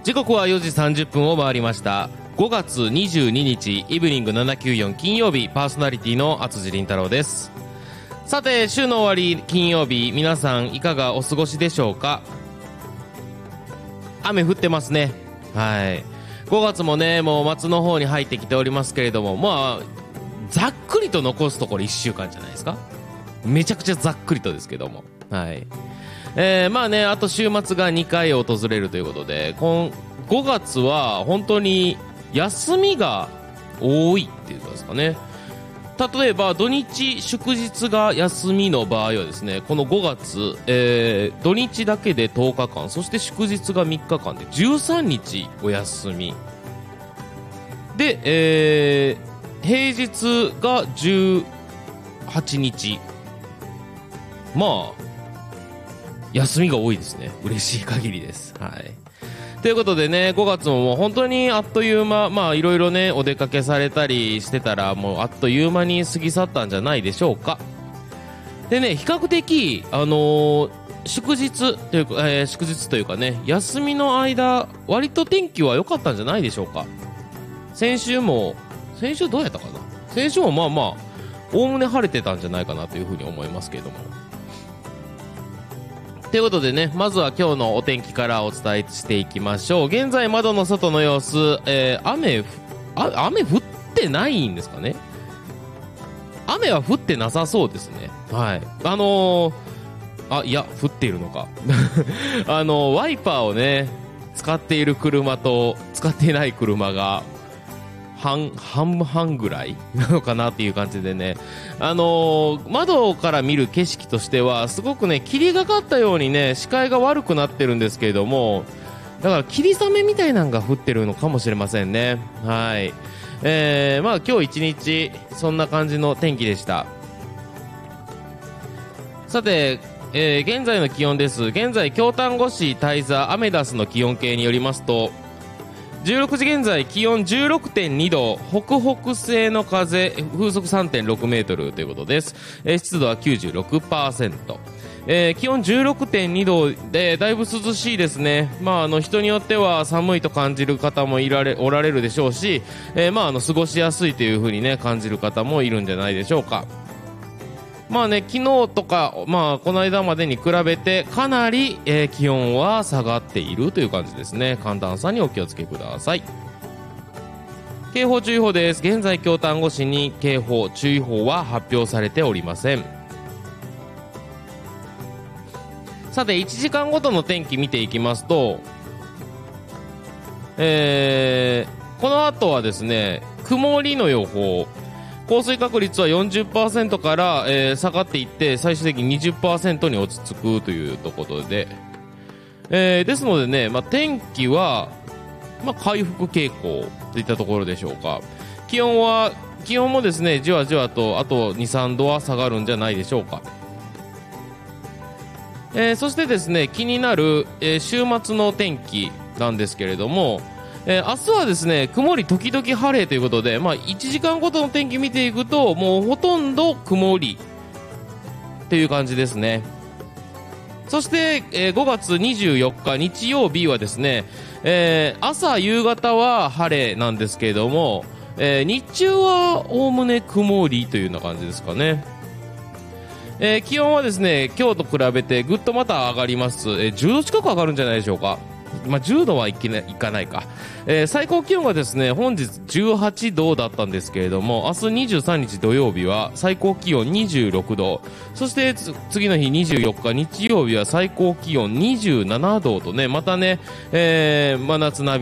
時刻は4時30分を回りました。5月22日イブニング794金曜日、パーソナリティの厚地凛太郎です。さて、週の終わり金曜日、皆さんいかがお過ごしでしょうか。雨降ってますね。はい、5月もね、もう末の方に入ってきておりますけれども、まあざっくりと残すところ1週間じゃないですか。めちゃくちゃざっくりとですけども、はい、まあね、あと週末が2回訪れるということで、5月は本当に休みが多いっていうかですかね。例えば土日祝日が休みの場合はですね、この5月、土日だけで10日間、そして祝日が3日間で13日お休みで、平日が18日、まあ休みが多いですね。嬉しい限りです。はい。ということでね、5月ももう本当にあっという間、まあいろいろね、お出かけされたりしてたら、もうあっという間に過ぎ去ったんじゃないでしょうか。でね、比較的、祝日というか、祝日というかね、休みの間、割と天気は良かったんじゃないでしょうか。先週どうやったかな。先週もまあまあ、おおむね晴れてたんじゃないかなというふうに思いますけれども。ということでね、まずは今日のお天気からお伝えしていきましょう。現在窓の外の様子、雨降ってないんですかね。雨は降ってなさそうですね。はい。いや降っているのかワイパーをね使っている車と使っていない車が半々ぐらいなのかなっていう感じでね、窓から見る景色としてはすごくね、霧がかったようにね、視界が悪くなってるんですけれども、だから霧雨みたいなのが降ってるのかもしれませんね。はい。まあ今日一日そんな感じの天気でした。さて、現在の気温です。現在京丹後市泰座アメダスの気温計によりますと、16時現在気温 16.2 度、北北西の風、風速 3.6 メートルということです。湿度は 96%、気温 16.2 度でだいぶ涼しいですね。まあ人によっては寒いと感じる方もおられるでしょうし、まあ過ごしやすいという風にね感じる方もいるんじゃないでしょうか。まあね、昨日とか、まあこの間までに比べてかなり、気温は下がっているという感じですね。寒暖差にお気をつけください。警報注意報です。現在京丹後市に警報注意報は発表されておりません。さて1時間ごとの天気見ていきますと、この後はですね、曇りの予報、降水確率は 40% から、下がっていって最終的に 20% に落ち着くというところで、ですのでね、まあ、天気は、まあ、回復傾向といったところでしょうか。気温もですね、じわじわとあと 2,3 度は下がるんじゃないでしょうか。そしてですね、気になる、週末の天気なんですけれども、明日はですね、曇り時々晴れということで、まあ、1時間ごとの天気見ていくともうほとんど曇りという感じですね。そして、5月24日日曜日はですね、朝夕方は晴れなんですけれども、日中はおおむね曇りというような感じですかね。気温はですね、今日と比べてぐっとまた上がります。10度近く上がるんじゃないでしょうか。まあ、10度はいかないか。最高気温がですね、本日18度だったんですけれども、明日23日土曜日は最高気温26度、そして次の日24日日曜日は最高気温27度とね、またね、真夏並み